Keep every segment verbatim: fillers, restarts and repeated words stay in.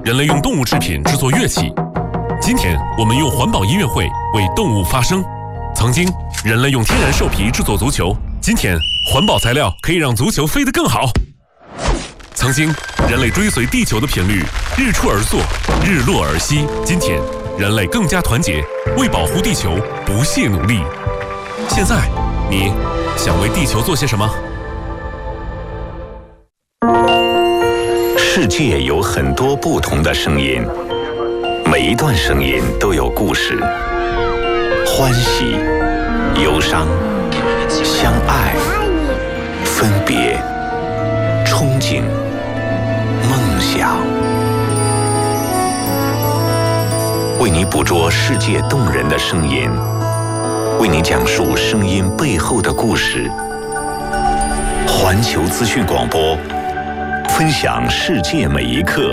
人类用动物制品制作乐器。今天，我们用环保音乐会为动物发声。曾经，人类用天然兽皮制作足球。今天，环保材料可以让足球飞得更好。曾经，人类追随地球的频率日出而作，日落而息。今天，人类更加团结，为保护地球不懈努力。现在，你想为地球做些什么？ 世界有很多不同的声音，每一段声音都有故事，欢喜、忧伤、相爱、分别、憧憬、梦想。为你捕捉世界动人的声音，为你讲述声音背后的故事。环球资讯广播，分享世界每一刻。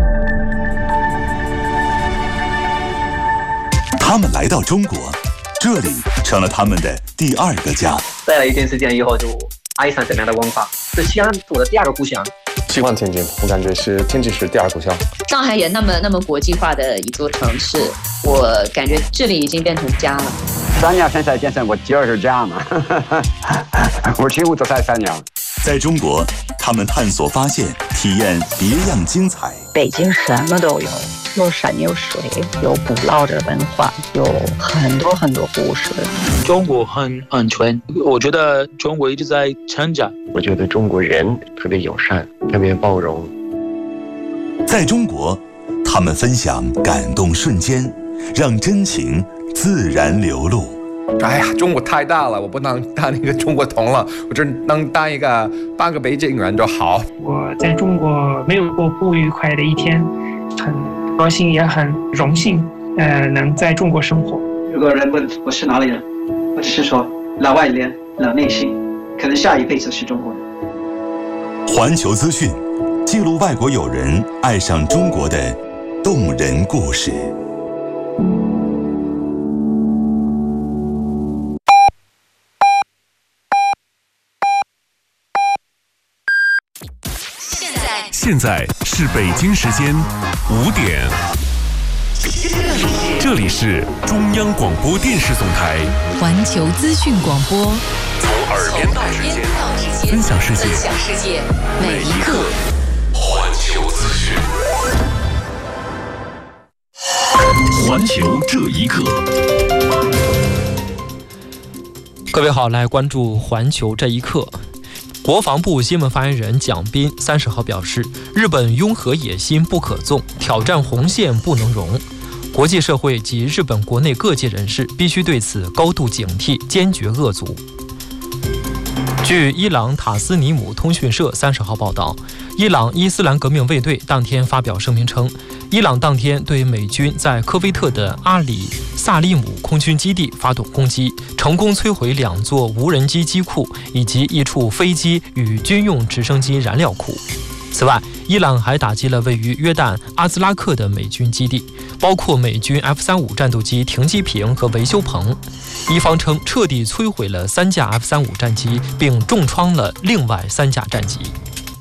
他们来到中国，这里成了他们的第二个家。 待了一段时间以后，就爱上这边的文化，是西安我的第二个故乡。 喜欢天津，我感觉是天津是第二故乡。 上海也那么那么国际化的一座城市，我感觉这里已经变成家了。 三年现在变成我第二个家嘛，我几乎都在三年。 在中国，他们探索发现，体验别样精彩。 北京什么都有，有山有水，有古老的文化，有很多很多故事。 中国很安全，我觉得中国一直在成长。 我觉得中国人特别友善，特别包容。 在中国，他们分享感动瞬间，让真情自然流露。 哎呀，中国太大了，我不能当一个中国通了，我只能当一个半个北京人就好。 我在中国没有过不愉快的一天，很高兴也很荣幸，呃，能在中国生活。 如果人问我是哪里人，我只是说老外脸老内心，可能下一辈子是中国人。 环球资讯记录外国友人爱上中国的动人故事。 现在是北京时间五点，这里是中央广播电视总台环球资讯广播， 从耳边到指尖，分享世界，每一刻。环球资讯，环球这一刻。 各位好，来关注环球这一刻。国防部新闻发言人蒋斌三十号表示，日本拥核野心不可纵，挑战红线不能容。国际社会及日本国内各界人士必须对此高度警惕，坚决遏阻。据伊朗塔斯尼姆通讯社三十号报道，伊朗伊斯兰革命卫队当天发表声明称，伊朗当天对美军在科威特的阿里萨利姆空军基地发动攻击，成功摧毁两座无人机机库以及一处飞机与军用直升机燃料库。此外，伊朗还打击了位于约旦阿兹拉克的美军基地，包括美军 F 三十五 战斗机停机坪和维修棚。伊方称彻底摧毁了三架 F 三十五 战机，并重创了另外三架战机。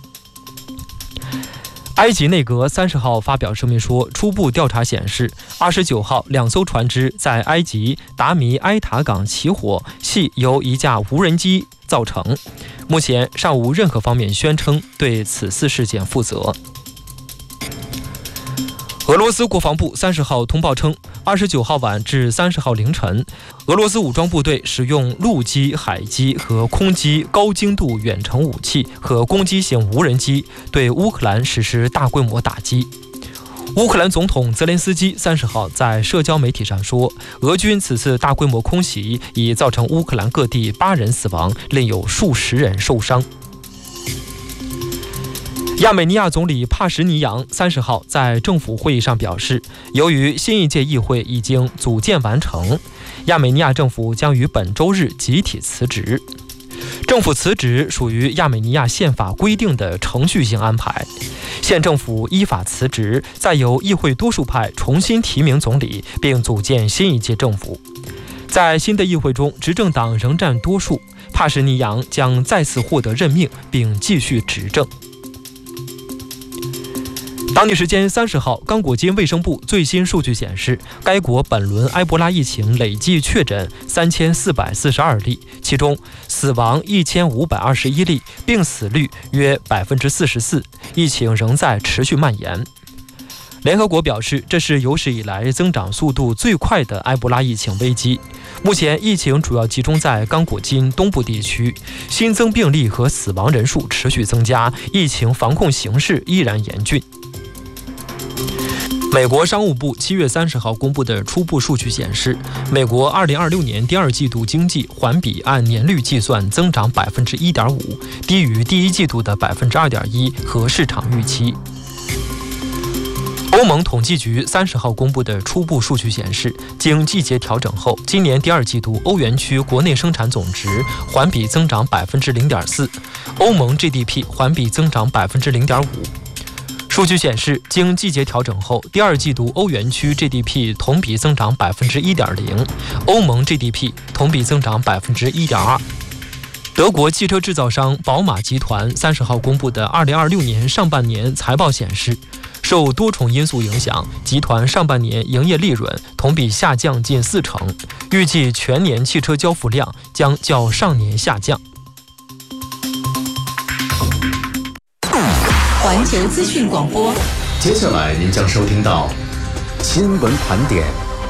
埃及内阁三十号发表声明说，初步调查显示，二十九号两艘船只在埃及达米埃塔港起火，系由一架无人机造成。目前尚无任何方面宣称对此次事件负责。俄罗斯国防部三十号通报称，二十九号晚至三十号凌晨，俄罗斯武装部队使用陆基、海基和空基高精度远程武器和攻击型无人机对乌克兰实施大规模打击。乌克兰总统泽连斯基三十号在社交媒体上说，俄军此次大规模空袭已造成乌克兰各地八人死亡，另有数十人受伤。亚美尼亚总理帕什尼扬三十号在政府会议上表示，由于新一届议会已经组建完成，亚美尼亚政府将于本周日集体辞职。政府辞职属于亚美尼亚宪法规定的程序性安排，县政府依法辞职，再由议会多数派重新提名总理，并组建新一届政府。在新的议会中，执政党仍占多数，帕什尼扬将再次获得任命，并继续执政。 当地时间三十号，刚果金卫生部最新数据显示，该国本轮埃博拉疫情累计确诊三千四百四十二例，其中死亡一千五百二十一例，病死率约百分之四十四，疫情仍在持续蔓延。联合国表示，这是有史以来增长速度最快的埃博拉疫情危机。目前疫情主要集中在刚果金东部地区，新增病例和死亡人数持续增加，疫情防控形势依然严峻。美国商务部七月三十号公布的初步数据显示，美国二零二六年第二季度经济环比按年率计算增长百分之一点五，低于第一季度的百分之二点一和市场预期。欧盟统计局三十号公布的初步数据显示，经季节调整后，今年第二季度欧元区国内生产总值环比增长百分之零点四，欧盟 G D P 环比增长百分之零点五。数据显示，经季节调整后，第二季度欧元区 G D P 同比增长百分之一点零，欧盟 G D P 同比增长百分之一点二。德国汽车制造商宝马集团三十号公布的二零二六年上半年财报显示，受多重因素影响，集团上半年营业利润同比下降近四成，预计全年汽车交付量将较上年下降。 环球资讯广播， 接下来您将收听到新闻盘点。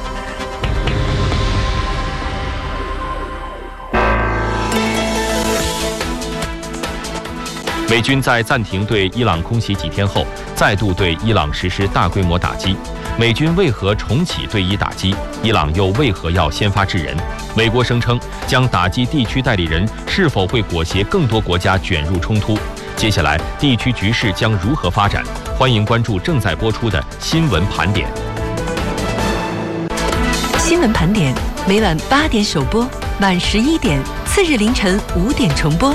美军在暂停对伊朗空袭几天后，再度对伊朗实施大规模打击。美军为何重启对伊打击？伊朗又为何要先发制人？美国声称将打击地区代理人，是否会裹挟更多国家卷入冲突？接下来地区局势将如何发展？欢迎关注正在播出的新闻盘点。 新闻盘点每晚八点首播，晚十一点，次日凌晨五点重播。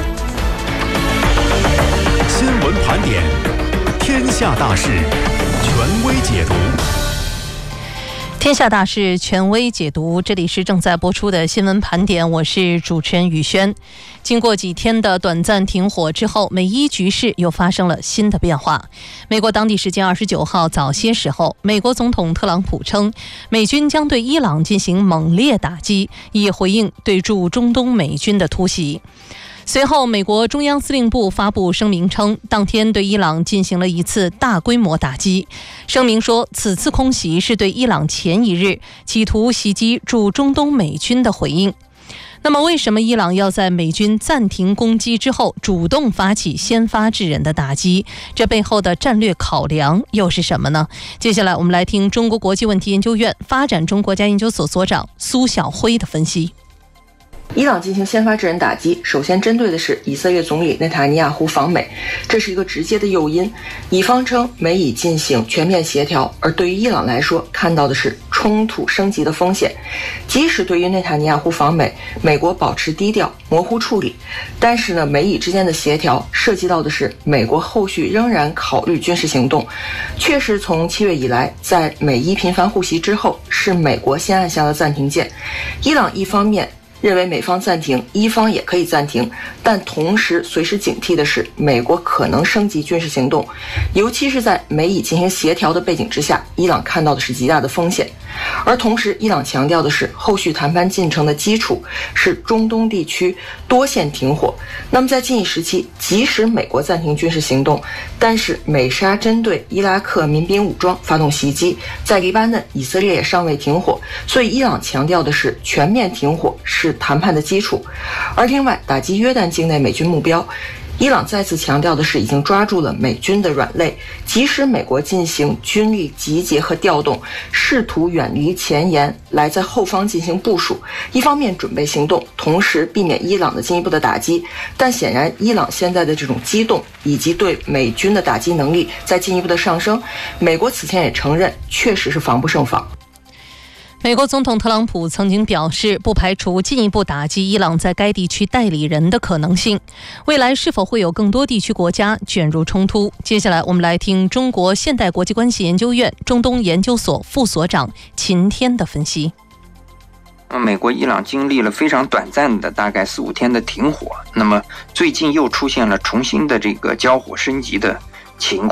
新闻盘点，天下大事，权威解读。 天下大事权威解读，这里是正在播出的新闻盘点，我是主持人宇轩。经过几天的短暂停火之后，美伊局势又发生了新的变化。美国当地时间二十九号早些时候，美国总统特朗普称，美军将对伊朗进行猛烈打击，以回应对驻中东美军的突袭。随后，美国中央司令部发布声明称，当天对伊朗进行了一次大规模打击。声明说，此次空袭是对伊朗前一日企图袭击驻中东美军的回应。那么，为什么伊朗要在美军暂停攻击之后，主动发起先发制人的打击？这背后的战略考量又是什么呢？接下来，我们来听中国国际问题研究院发展中国家研究所所长苏晓辉的分析。 伊朗进行先发制人打击，首先针对的是以色列总理内塔尼亚胡访美，这是一个直接的诱因。以方称美以进行全面协调，而对于伊朗来说，看到的是冲突升级的风险。即使对于内塔尼亚胡访美，美国保持低调，模糊处理，但是呢，美以之间的协调涉及到的是美国后续仍然考虑军事行动。确实，从七月以来，在美伊频繁互袭之后，是美国先按下了暂停键。伊朗一方面认为美方暂停，伊方也可以暂停，但同时随时警惕的是，美国可能升级军事行动，尤其是在美以进行协调的背景之下，伊朗看到的是极大的风险。而同时，伊朗强调的是，后续谈判进程的基础是中东地区多线停火。那么在近一时期，即使美国暂停军事行动，但是美沙针对伊拉克民兵武装发动袭击，在黎巴嫩、以色列也尚未停火，所以伊朗强调的是全面停火是谈判的基础。而另外，打击约旦境内美军目标，伊朗再次强调的是已经抓住了美军的软肋，即使美国进行军力集结和调动，试图远离前沿来在后方进行部署，一方面准备行动，同时避免伊朗的进一步的打击。但显然伊朗现在的这种激动以及对美军的打击能力在进一步的上升，美国此前也承认确实是防不胜防。 美国总统特朗普曾经表示，不排除进一步打击伊朗在该地区代理人的可能性。未来是否会有更多地区国家卷入冲突？接下来我们来听中国现代国际关系研究院中东研究所副所长秦天的分析。 美国伊朗经历了非常短暂的大概四五天的停火，那么最近又出现了重新的这个交火升级的情况。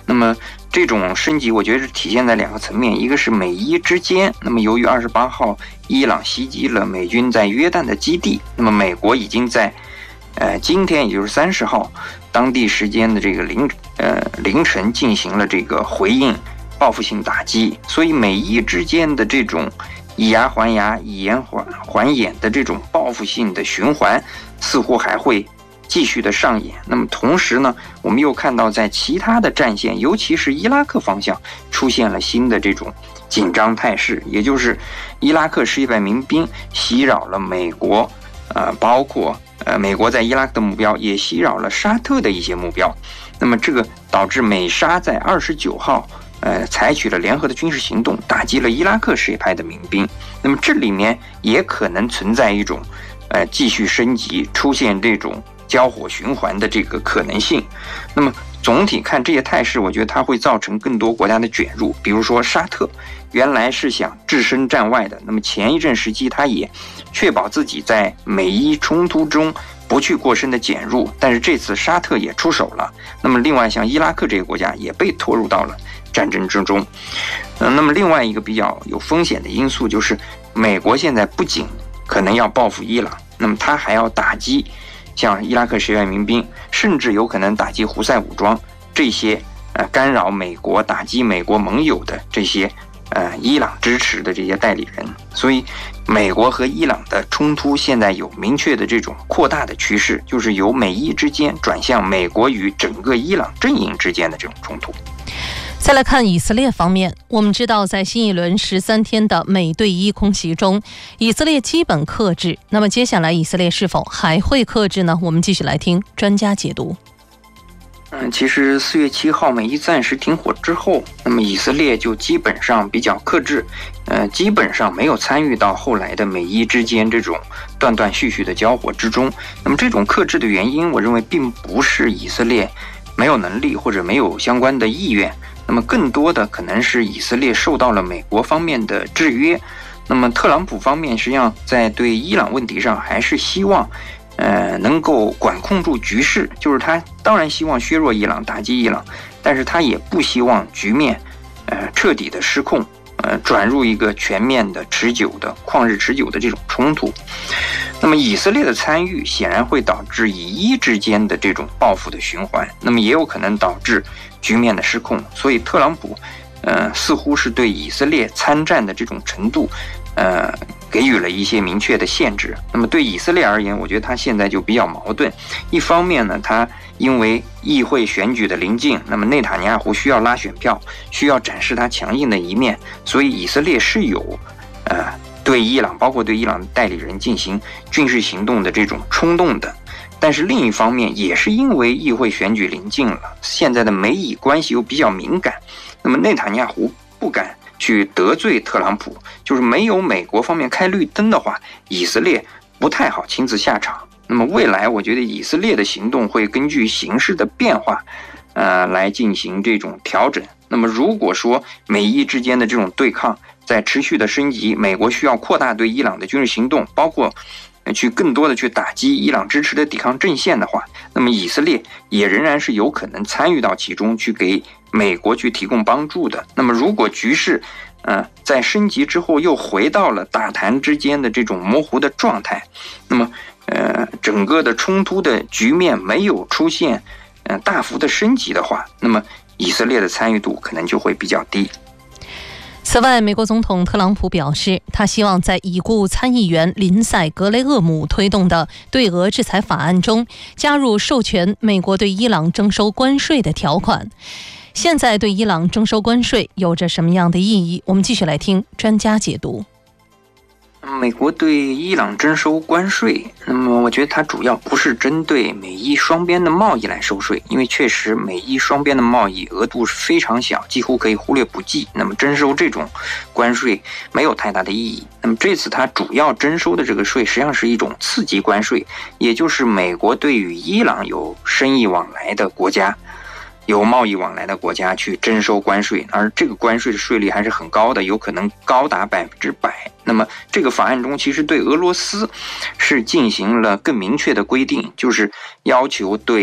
那么这种升级，我觉得是体现在两个层面，一个是美伊之间。那么由于二十八号伊朗袭击了美军在约旦的基地，那么美国已经在呃今天，也就是三十号当地时间的这个凌呃凌晨进行了这个回应报复性打击，所以美伊之间的这种以牙还牙、以眼还还眼的这种报复性的循环，似乎还会继续的上演。那么同时呢，我们又看到在其他的战线，尤其是伊拉克方向出现了新的这种紧张态势，也就是伊拉克什叶派民兵袭扰了美国，呃，包括呃美国在伊拉克的目标，也袭扰了沙特的一些目标。那么这个导致美沙在二十九号呃采取了联合的军事行动，打击了伊拉克什叶派的民兵。那么这里面也可能存在一种呃继续升级，出现这种交火循环的这个可能性。那么总体看这些态势，我觉得它会造成更多国家的卷入。比如说沙特原来是想置身战外的，那么前一阵时期它也确保自己在美伊冲突中不去过深的卷入，但是这次沙特也出手了。那么另外像伊拉克这个国家也被拖入到了战争之中。嗯，那么另外一个比较有风险的因素就是美国现在不仅可能要报复伊朗，那么它还要打击像伊拉克什叶派民兵，甚至有可能打击胡塞武装这些呃干扰美国、打击美国盟友的这些呃伊朗支持的这些代理人。所以美国和伊朗的冲突现在有明确的这种扩大的趋势，就是由美伊之间转向美国与整个伊朗阵营之间的这种冲突。 再来看以色列方面，我们知道在新一轮十三天的美对伊空袭中，以色列基本克制。那么接下来以色列是否还会克制呢？我们继续来听专家解读。 嗯，其实四月七号美伊暂时停火之后，那么以色列就基本上比较克制，呃，基本上没有参与到后来的美伊之间这种断断续续的交火之中。那么这种克制的原因，我认为并不是以色列没有能力或者没有相关的意愿。那么更多的可能是以色列受到了美国方面的制约。那么特朗普方面实际上在对伊朗问题上还是希望呃能够管控住局势，就是他当然希望削弱伊朗、打击伊朗，但是他也不希望局面呃彻底的失控，呃转入一个全面的持久的旷日持久的这种冲突。那么以色列的参与显然会导致以伊之间的这种报复的循环，那么也有可能导致局面的失控。所以特朗普呃似乎是对以色列参战的这种程度呃给予了一些明确的限制。那么对以色列而言，我觉得他现在就比较矛盾。一方面呢，他因为议会选举的临近，那么内塔尼亚胡需要拉选票，需要展示他强硬的一面，所以以色列是有呃对伊朗，包括对伊朗的代理人进行军事行动的这种冲动的。但是另一方面，也是因为议会选举临近了，现在的美以关系又比较敏感，那么内塔尼亚胡不敢去得罪特朗普，就是没有美国方面开绿灯的话，以色列不太好亲自下场。那么未来我觉得以色列的行动会根据形势的变化呃，来进行这种调整。那么如果说美伊之间的这种对抗在持续的升级，美国需要扩大对伊朗的军事行动，包括去更多的去打击伊朗支持的抵抗阵线的话，那么以色列也仍然是有可能参与到其中，去给美国去提供帮助的。那么如果局势呃在升级之后又回到了打谈之间的这种模糊的状态，那么呃整个的冲突的局面没有出现呃大幅的升级的话，那么以色列的参与度可能就会比较低。 此外，美国总统特朗普表示，他希望在已故参议员林赛·格雷厄姆推动的对俄制裁法案中加入授权美国对伊朗征收关税的条款。现在对伊朗征收关税有着什么样的意义？我们继续来听专家解读。 美国对伊朗征收关税，那么我觉得它主要不是针对美伊双边的贸易来收税，因为确实美伊双边的贸易额度是非常小，几乎可以忽略不计，那么征收这种关税没有太大的意义。那么这次它主要征收的这个税实际上是一种次级关税，也就是美国对于伊朗有生意往来的国家，有贸易往来的国家去征收关税，而这个关税的税率还是很高的，有可能高达百分之百。那么这个法案中其实对俄罗斯是进行了更明确的规定，就是要求对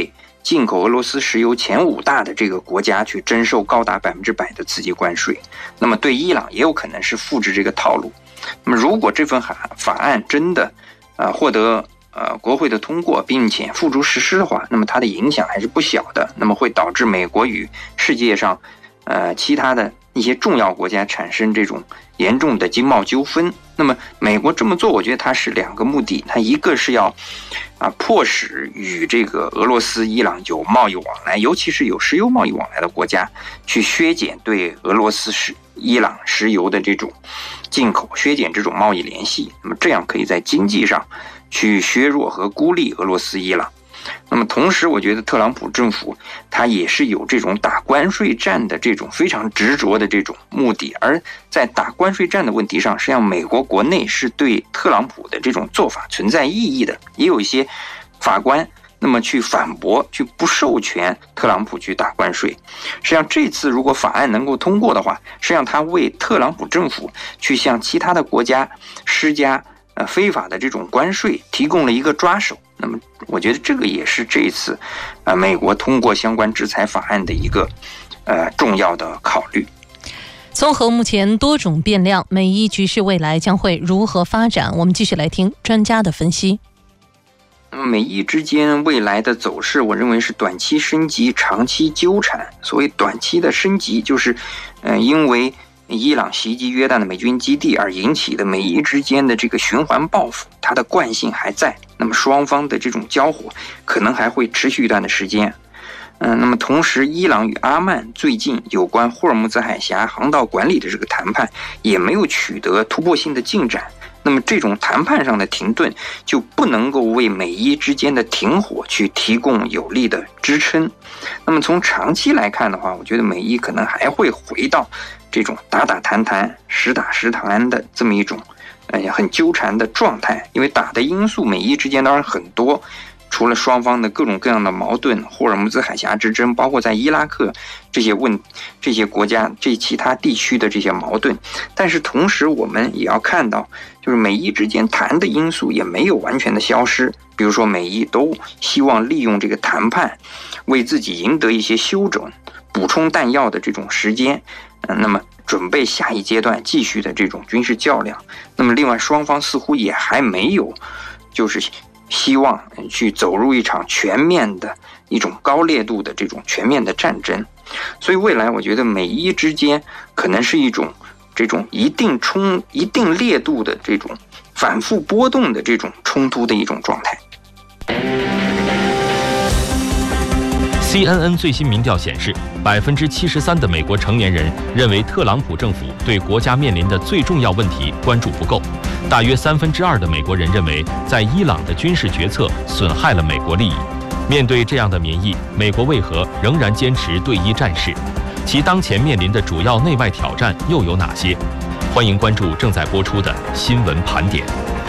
进口俄罗斯石油前五大的这个国家去征收高达百分之百的刺激关税。那么对伊朗也有可能是复制这个套路。那么如果这份法法案真的呃获得呃国会的通过，并且付诸实施的话，那么它的影响还是不小的。那么会导致美国与世界上呃其他的一些重要国家产生这种严重的经贸纠纷。那么美国这么做，我觉得它是两个目的，它一个是要啊迫使与这个俄罗斯、伊朗有贸易往来，尤其是有石油贸易往来的国家，去削减对俄罗斯、石伊朗石油的这种进口，削减这种贸易联系。那么这样可以在经济上去削弱和孤立俄罗斯、伊朗。那么同时，我觉得特朗普政府他也是有这种打关税战的这种非常执着的这种目的，而在打关税战的问题上，实际上美国国内是对特朗普的这种做法存在异议的，也有一些法官那么去反驳，去不授权特朗普去打关税。实际上这次如果法案能够通过的话，实际上他为特朗普政府去向其他的国家施加呃非法的这种关税提供了一个抓手。那么我觉得这个也是这一次呃美国通过相关制裁法案的一个呃重要的考虑。 综合目前多种变量，美伊局势未来将会如何发展？我们继续来听专家的分析。 美伊之间未来的走势，我认为是短期升级，长期纠缠。所谓短期的升级，就是呃因为伊朗袭击约旦的美军基地而引起的美伊之间的这个循环报复，它的惯性还在，那么双方的这种交火可能还会持续一段的时间。嗯，那么同时，伊朗与阿曼最近有关霍尔木兹海峡航道管理的这个谈判也没有取得突破性的进展。那么这种谈判上的停顿就不能够为美伊之间的停火去提供有力的支撑。那么从长期来看的话，我觉得美伊可能还会回到这种打打谈谈、实打实谈的这么一种呃很纠缠的状态。因为打的因素美伊之间当然很多，除了双方的各种各样的矛盾，霍尔木兹海峡之争，包括在伊拉克这些问这些国家这其他地区的这些矛盾，但是同时我们也要看到，就是美伊之间谈的因素也没有完全的消失。比如说美伊都希望利用这个谈判为自己赢得一些休整、补充弹药的这种时间，嗯，那么准备下一阶段继续的这种军事较量。那么另外双方似乎也还没有就是希望去走入一场全面的一种高烈度的这种全面的战争。所以未来我觉得美伊之间可能是一种这种一定冲一定烈度的这种反复波动的这种冲突的一种状态。 C N N 最新民调显示，百分之七十三的美国成年人认为特朗普政府对国家面临的最重要问题关注不够。大约三分之二的美国人认为，在伊朗的军事决策损害了美国利益。面对这样的民意，美国为何仍然坚持对伊战事？其当前面临的主要内外挑战又有哪些？欢迎关注正在播出的新闻盘点。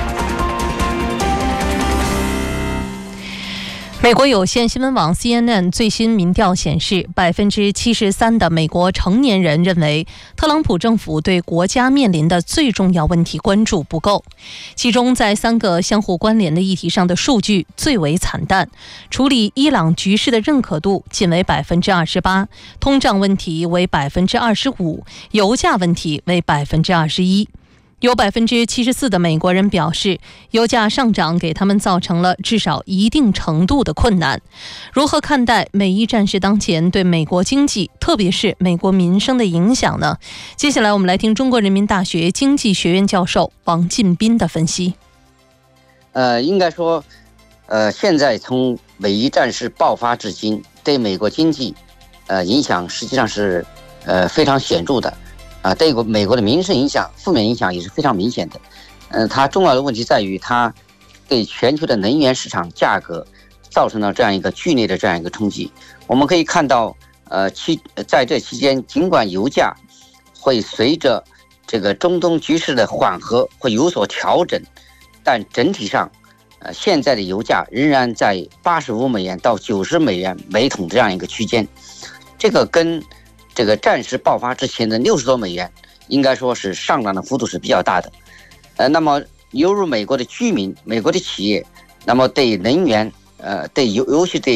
美国有线新闻网 C N N 最新民调显示，百分之七十三的美国成年人认为，特朗普政府对国家面临的最重要问题关注不够。其中，在三个相互关联的议题上的数据最为惨淡：处理伊朗局势的认可度仅为百分之二十八，通胀问题为百分之二十五，油价问题为百分之二十一。有百分之七十四的美国人表示，油价上涨给他们造成了至少一定程度的困难。如何看待美伊战事当前对美国经济，特别是美国民生的影响呢？接下来我们来听中国人民大学经济学院教授王进斌的分析。 呃，应该说，呃，现在从美伊战事爆发至今，对美国经济，呃，影响实际上是，呃，非常显著的。啊，对美国的民生影响、负面影响也是非常明显的。嗯、呃，它重要的问题在于，它对全球的能源市场价格造成了这样一个剧烈的这样一个冲击。我们可以看到，呃，期在这期间，尽管油价会随着这个中东局势的缓和会有所调整，但整体上，呃，现在的油价仍然在八十五美元到九十美元每桶这样一个区间。这个跟这个战事爆发之前的六十多美元，应该说是上涨的幅度是比较大的。呃，那么流入美国的居民、美国的企业，那么对能源，呃，对尤尤其对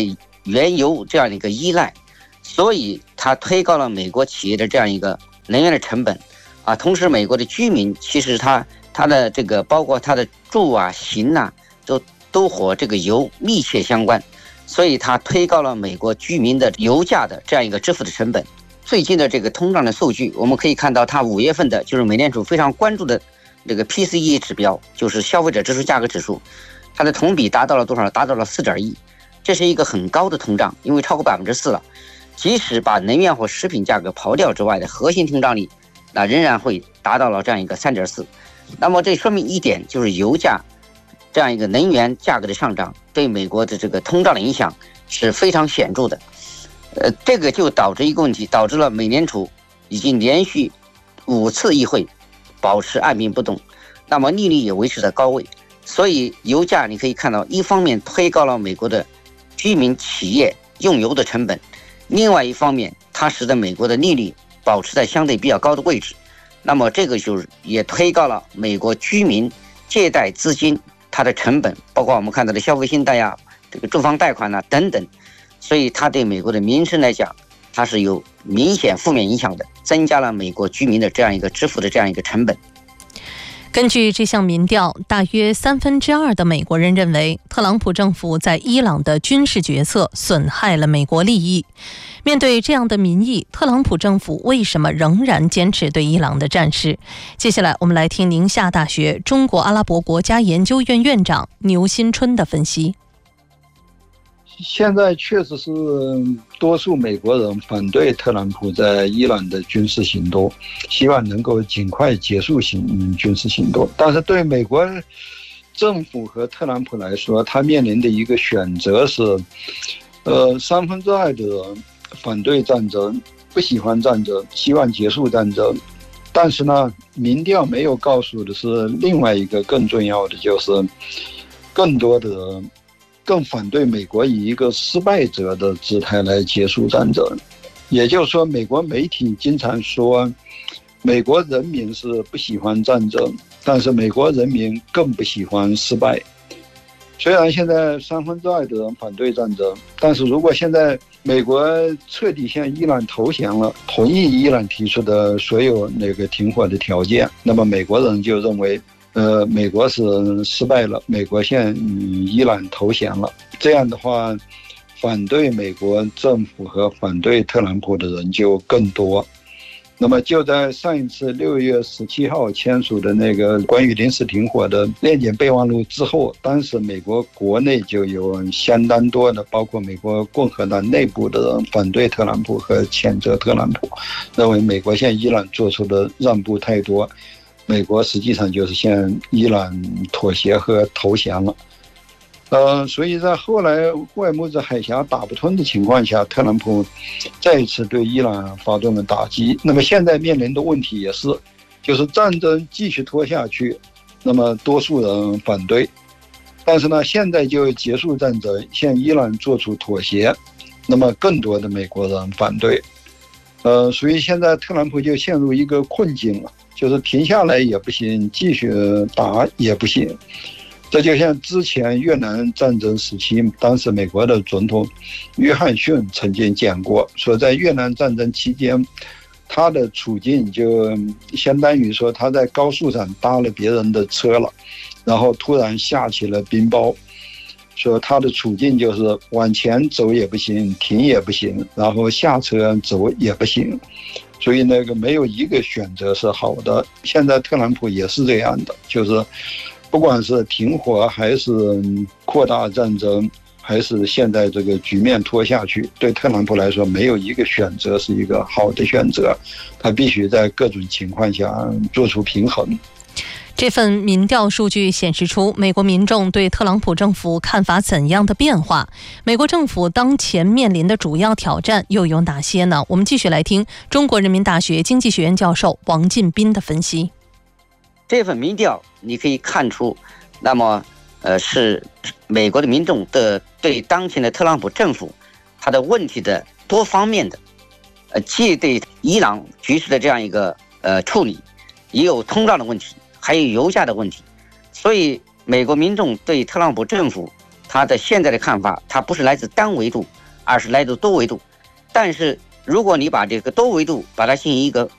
原油这样的一个依赖，所以它推高了美国企业的这样一个能源的成本啊。同时，美国的居民其实他他的这个包括他的住啊、行啊，都都和这个油密切相关，所以它推高了美国居民的油价的这样一个支付的成本。最近的这个通胀的数据，我们可以看到，它五月份的就是美联储非常关注的这个 P C E 指标，就是消费者支出价格指数，它的同比达到了多少？达到了 四点一， 这是一个很高的通胀，因为超过 百分之四 了。即使把能源和食品价格刨掉之外的核心通胀率，那仍然会达到了这样一个 三点四。那么这说明一点，就是油价这样一个能源价格的上涨对美国的这个通胀的影响是非常显著的。呃，这个就导致一个问题，导致了美联储已经连续五次议会保持按兵不动，那么利率也维持在高位。所以油价你可以看到，一方面推高了美国的居民企业用油的成本，另外一方面它使得美国的利率保持在相对比较高的位置，那么这个就是也推高了美国居民借贷资金它的成本，包括我们看到的消费信贷呀、这个住房贷款啊等等。所以它对美国的民生来讲，它是有明显负面影响的，增加了美国居民的这样一个支付的这样一个成本。 根据这项民调，大约三分之二的美国人认为特朗普政府在伊朗的军事决策损害了美国利益。面对这样的民意，特朗普政府为什么仍然坚持对伊朗的战事？接下来我们来听宁夏大学中国阿拉伯国家研究院院长牛新春的分析。 现在确实是多数美国人反对特朗普在伊朗的军事行动，希望能够尽快结束行军事行动。但是对美国政府和特朗普来说，他面临的一个选择是，呃，三分之二的人反对战争，不喜欢战争，希望结束战争。但是呢，民调没有告诉的是另外一个更重要的，就是更多的人更反对美国以一个失败者的姿态来结束战争。也就是说，美国媒体经常说美国人民是不喜欢战争，但是美国人民更不喜欢失败。虽然现在三分之二的人反对战争，但是如果现在美国彻底向伊朗投降了，同意伊朗提出的所有那个停火的条件，那么美国人就认为呃，美国是失败了，美国向伊朗投降了。这样的话，反对美国政府和反对特朗普的人就更多。那么就在上一次六月十七号签署的那个关于临时停火的链检备忘录之后，当时美国国内就有相当多的，包括美国共和党内部的人反对特朗普和谴责特朗普，认为美国向伊朗做出的让步太多，美国实际上就是向伊朗妥协和投降了。呃，所以在后来霍尔木兹海峡打不通的情况下，特朗普再一次对伊朗发动了打击。那么现在面临的问题也是，就是战争继续拖下去，那么多数人反对，但是呢，现在就结束战争，向伊朗做出妥协，那么更多的美国人反对。呃，所以现在特朗普就陷入一个困境了，就是停下来也不行，继续打也不行。这就像之前越南战争时期，当时美国的总统约翰逊曾经讲过，说在越南战争期间，他的处境就相当于说他在高速上搭了别人的车了，然后突然下起了冰雹，说他的处境就是往前走也不行，停也不行，然后下车走也不行，所以那个没有一个选择是好的。现在特朗普也是这样的，就是不管是停火还是扩大战争，还是现在这个局面拖下去，对特朗普来说没有一个选择是一个好的选择，他必须在各种情况下做出平衡。 这份民调数据显示出美国民众对特朗普政府看法怎样的变化？美国政府当前面临的主要挑战又有哪些呢？我们继续来听中国人民大学经济学院教授王进斌的分析。 这份民调你可以看出，那么呃是美国的民众的对当前的特朗普政府他的问题的多方面的，呃既对伊朗局势的这样一个呃处理，也有通胀的问题，还有油价的问题。所以美国民众对特朗普政府他的现在的看法，他不是来自单维度， 二十来度多维度。但是如果你把这个多维度把它进行一个